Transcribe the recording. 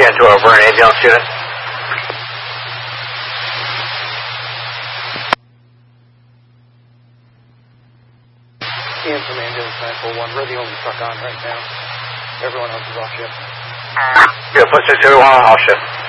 Jan to over, anything else, unit? Ian from ambulance 941, we're the only truck on right now. Everyone else is off shift. Yeah, put 6 everyone on off shift.